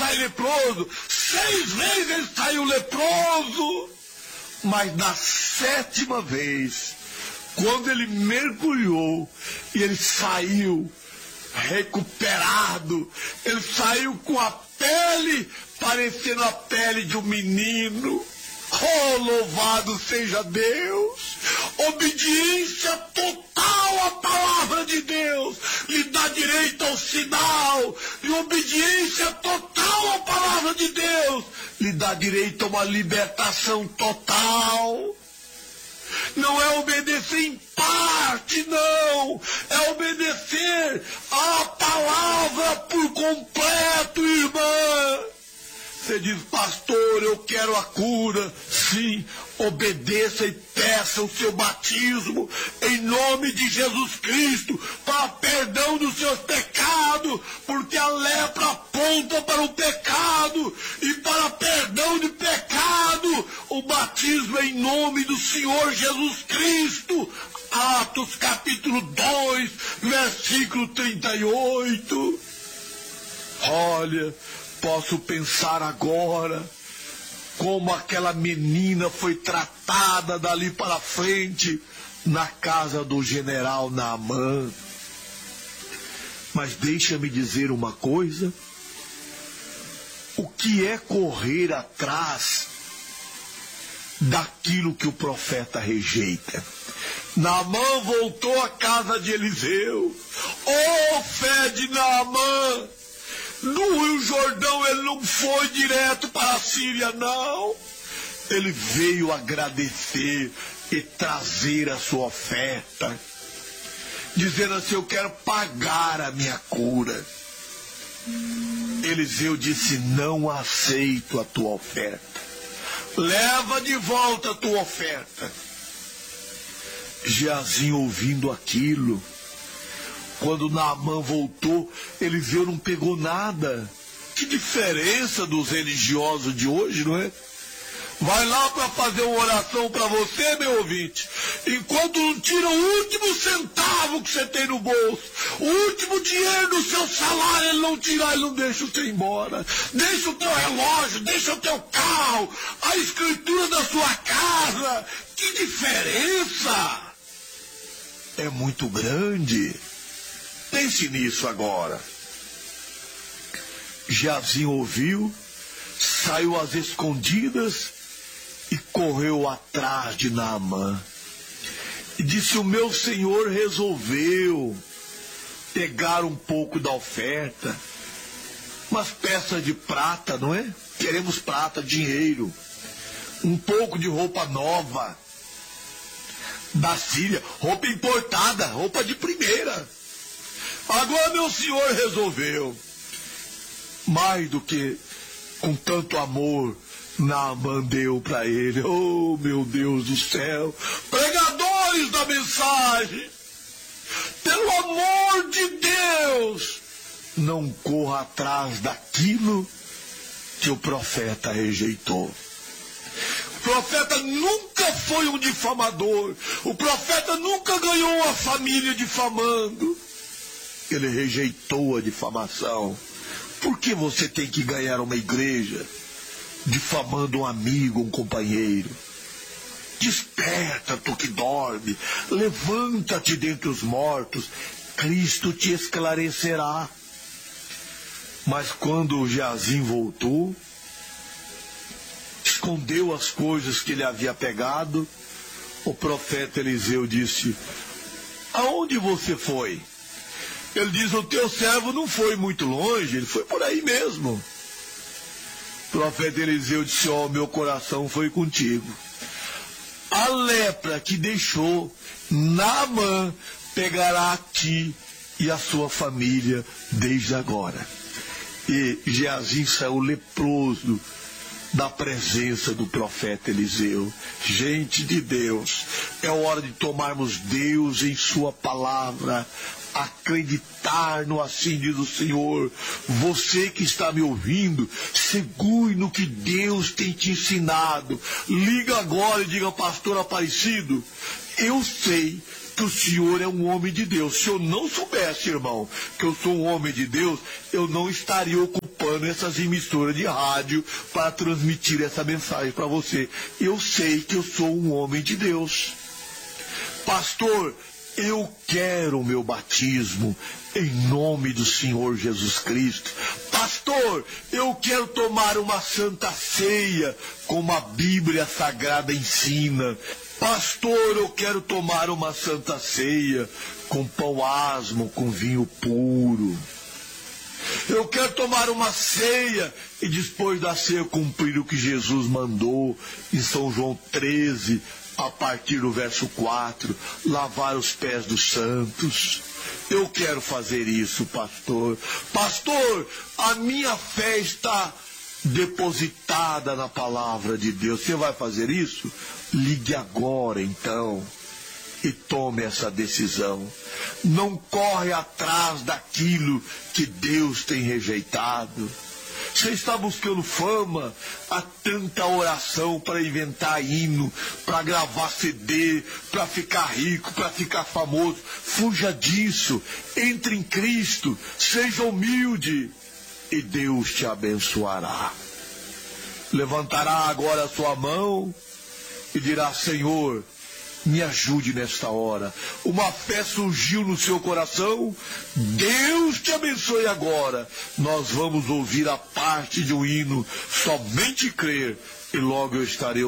sai leproso. 6 vezes ele saiu leproso. Mas na 7ª vez, quando ele mergulhou e ele saiu recuperado, ele saiu com a pele parecendo a pele de um menino. Oh, louvado seja Deus! Obediência total à palavra de Deus lhe dá direito ao sinal. E obediência total à palavra de Deus lhe dá direito a uma libertação total. Não é obedecer em parte, não. É obedecer à palavra por completo, irmã. Você diz, pastor, eu quero a cura. Sim, obedeça e peça o seu batismo em nome de Jesus Cristo para perdão dos seus pecados, porque a lepra aponta para o pecado, e para perdão de pecado o batismo é em nome do Senhor Jesus Cristo. Atos capítulo 2, versículo 38. Olha, posso pensar agora como aquela menina foi tratada dali para frente na casa do general Naamã. Mas deixa-me dizer uma coisa: o que é correr atrás daquilo que o profeta rejeita? Naamã voltou à casa de Eliseu. Oh, fé de Naamã! No Rio Jordão ele não foi direto para a Síria, não. Ele veio agradecer e trazer a sua oferta, dizendo assim, eu quero pagar a minha cura. Eliseu disse, não aceito a tua oferta. Leva de volta a tua oferta. Geazi, ouvindo aquilo, quando Naamã voltou, Eliseu não pegou nada. Que diferença dos religiosos de hoje, não é? Vai lá para fazer uma oração para você, meu ouvinte, enquanto não tira o último centavo que você tem no bolso, o último dinheiro do seu salário, ele não tira, ele não deixa você ir embora. Deixa o teu relógio, deixa o teu carro, a escritura da sua casa. Que diferença! É muito grande. Pense nisso agora. Geazi ouviu, saiu às escondidas e correu atrás de Naamã. E disse, o meu senhor resolveu pegar um pouco da oferta, umas peças de prata, não é? Queremos prata, dinheiro, um pouco de roupa nova da Síria, roupa importada, roupa de primeira. Agora meu senhor resolveu, mais do que com tanto amor, Naamã deu para ele. Oh, meu Deus do céu, pregadores da mensagem, pelo amor de Deus, não corra atrás daquilo que o profeta rejeitou. O profeta nunca foi um difamador. O profeta nunca ganhou a família difamando. Ele rejeitou a difamação. Por que você tem que ganhar uma igreja difamando um amigo, um companheiro? Desperta, tu que dorme. Levanta-te dentre os mortos. Cristo te esclarecerá. Mas quando Geazi voltou, escondeu as coisas que ele havia pegado, o profeta Eliseu disse, aonde você foi? Ele diz, o teu servo não foi muito longe, ele foi por aí mesmo. O profeta Eliseu disse, ó, meu coração foi contigo. A lepra que deixou Naamã pegará a ti e a sua família desde agora. E Geazi saiu leproso da presença do profeta Eliseu. Gente de Deus, é hora de tomarmos Deus em sua palavra, acreditar no assim diz o Senhor. Você que está me ouvindo, segure no que Deus tem te ensinado. Liga agora e diga, pastor Aparecido, eu sei que o senhor é um homem de Deus. Se eu não soubesse, irmão, que eu sou um homem de Deus, eu não estaria ocupando gravando essas emissoras de rádio para transmitir essa mensagem para você. Eu sei que eu sou um homem de Deus. Pastor, eu quero o meu batismo em nome do Senhor Jesus Cristo. Pastor, eu quero tomar uma santa ceia como a Bíblia Sagrada ensina. Pastor, eu quero tomar uma santa ceia com pão asmo, com vinho puro. Eu quero tomar uma ceia e depois da ceia cumprir o que Jesus mandou em São João 13, a partir do verso 4, lavar os pés dos santos. Eu quero fazer isso, pastor. Pastor, a minha fé está depositada na palavra de Deus. Você vai fazer isso? Ligue agora, então, e tome essa decisão. Não corre atrás daquilo que Deus tem rejeitado. Você está buscando fama, há tanta oração para inventar hino, para gravar CD, para ficar rico, para ficar famoso. Fuja disso, entre em Cristo, seja humilde e Deus te abençoará. Levantará agora a sua mão e dirá: Senhor, me ajude nesta hora. Uma fé surgiu no seu coração. Deus te abençoe agora. Nós vamos ouvir a parte de um hino, somente crer, e logo eu estarei